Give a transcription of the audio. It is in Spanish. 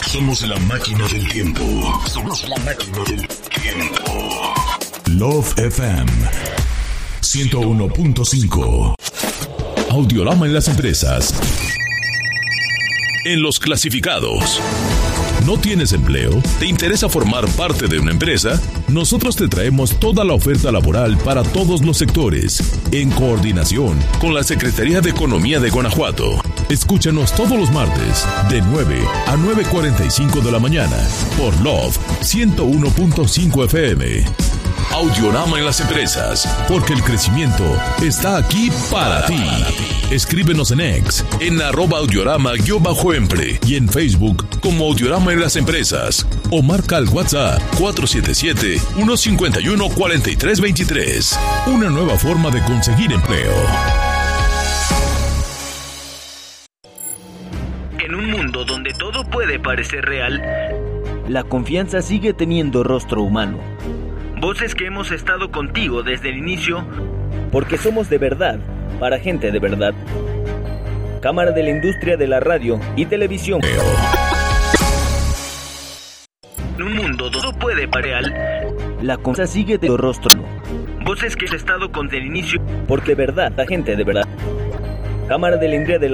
Somos la máquina del tiempo. Somos la máquina del tiempo. Love FM 101.5. Audiorama en las empresas. En los clasificados. ¿No tienes empleo? ¿Te interesa formar parte de una empresa? Nosotros te traemos toda la oferta laboral para todos los sectores, en coordinación con la Secretaría de Economía de Guanajuato. Escúchanos todos los martes, de 9 a 9:45 de la mañana, por Love 101.5 FM. Audiorama en las empresas, porque el crecimiento está aquí para ti. Escríbenos en X, en @audiorama_empre y en Facebook como Audiorama en las empresas. O marca al WhatsApp 477-151-4323. Una nueva forma de conseguir empleo. En un mundo donde todo puede parecer real, la confianza sigue teniendo rostro humano. Voces que hemos estado contigo desde el inicio, porque somos de verdad, para gente de verdad. Cámara de la Industria de la Radio y Televisión. En un mundo donde todo puede parecer real, la confianza sigue teniendo rostro. Voces que hemos estado con desde el inicio, porque de verdad, la gente de verdad. Cámara de la Industria de la